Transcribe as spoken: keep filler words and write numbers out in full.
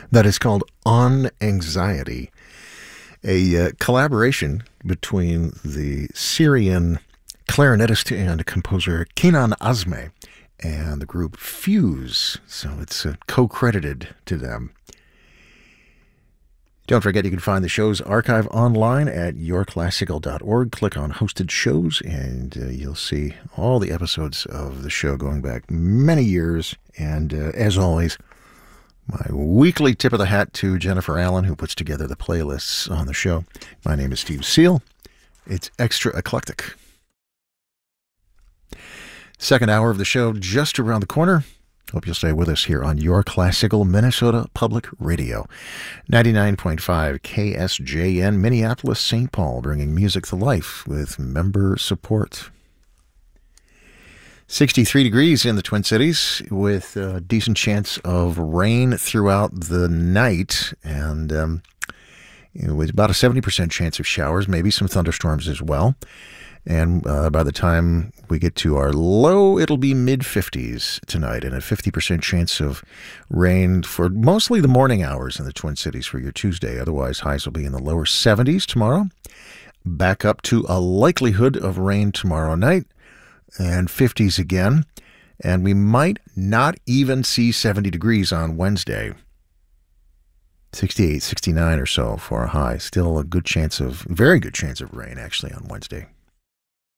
That is called On Anxiety, a uh, collaboration between the Syrian clarinetist and composer Kenan Azme and the group Fuse. So it's uh, co-credited to them. Don't forget you can find the show's archive online at your classical dot org. Click on hosted shows and uh, you'll see all the episodes of the show going back many years. And uh, as always, my weekly tip of the hat to Jennifer Allen, who puts together the playlists on the show. My name is Steve Seal. It's extra eclectic. Second hour of the show just around the corner. Hope you'll stay with us here on Your Classical Minnesota Public Radio. ninety-nine point five K S J N, Minneapolis, Saint Paul, bringing music to life with member support. sixty-three degrees in the Twin Cities with a decent chance of rain throughout the night, and um, you know, with about a seventy percent chance of showers, maybe some thunderstorms as well. And uh, by the time we get to our low, it'll be mid-fifties tonight, and a fifty percent chance of rain for mostly the morning hours in the Twin Cities for your Tuesday. Otherwise, highs will be in the lower seventies tomorrow. Back up to a likelihood of rain tomorrow night, and fifties again. And we might not even see seventy degrees on Wednesday. sixty-eight, sixty-nine or so for a high. Still a good chance of, very good chance of rain, actually, on Wednesday.